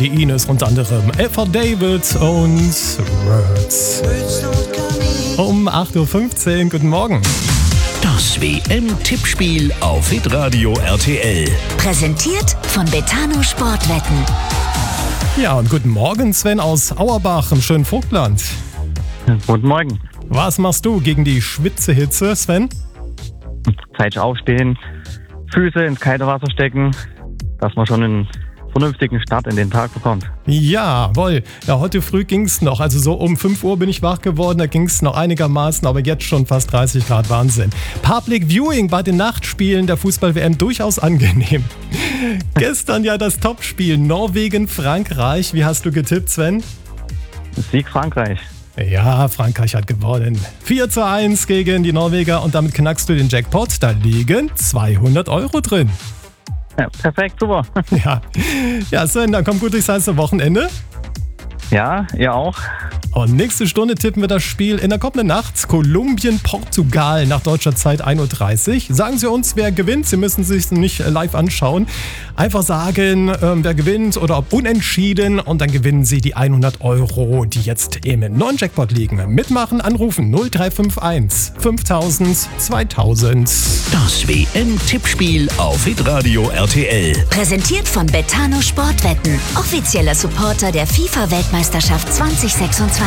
die Ines, unter anderem Eva David und Words. Um 8.15 Uhr, guten Morgen. Das WM-Tippspiel auf Hitradio RTL. Präsentiert von Betano Sportwetten. Ja, und guten Morgen, Sven aus Auerbach im schönen Vogtland. Guten Morgen. Was machst du gegen die Schwitzehitze, Sven? Zeit aufstehen, Füße ins kalte Wasser stecken, dass man schon einen vernünftigen Start in den Tag bekommt. Jawohl. Ja, heute früh ging's noch. Also so um 5 Uhr bin ich wach geworden. Da ging's noch einigermaßen, aber jetzt schon fast 30 Grad. Wahnsinn. Public Viewing bei den Nachtspielen der Fußball-WM durchaus angenehm. Gestern ja das Topspiel Norwegen-Frankreich. Wie hast du getippt, Sven? Sieg Frankreich. Ja, Frankreich hat gewonnen. 4:1 gegen die Norweger und damit knackst du den Jackpot. Da liegen 200 Euro drin. Ja, perfekt, super. Ja, Sven, dann komm gut durchs heiße Wochenende. Ja, ihr auch. Und nächste Stunde tippen wir das Spiel in der kommenden Nacht. Kolumbien-Portugal nach deutscher Zeit 1:30 Uhr. Sagen Sie uns, wer gewinnt. Sie müssen sich nicht live anschauen. Einfach sagen, wer gewinnt oder ob unentschieden. Und dann gewinnen Sie die 100 Euro, die jetzt im neuen Jackpot liegen. Mitmachen, anrufen 0351 5000 2000. Das WM-Tippspiel auf Hitradio RTL. Präsentiert von Betano Sportwetten. Offizieller Supporter der FIFA-Weltmeisterschaft 2026.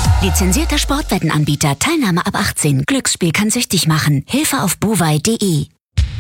Lizenzierter Sportwettenanbieter. Teilnahme ab 18. Glücksspiel kann süchtig machen. Hilfe auf buwei.de.